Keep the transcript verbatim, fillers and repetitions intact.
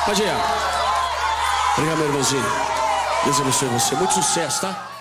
Pode ir. Obrigado, meu irmãozinho. Deus abençoe você. Muito sucesso, tá?